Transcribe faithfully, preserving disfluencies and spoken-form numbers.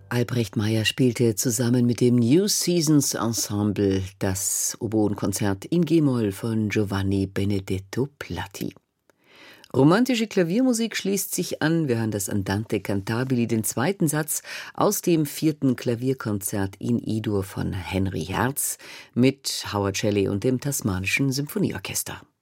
Albrecht Meyer spielte zusammen mit dem New Seasons Ensemble das Oboenkonzert in G-Moll von Giovanni Benedetto Platti. Romantische Klaviermusik schließt sich an. Wir hören das Andante cantabili, den zweiten Satz aus dem vierten Klavierkonzert in E-Dur von Henry Herz mit Howard Shelley und dem Tasmanischen Symphonieorchester.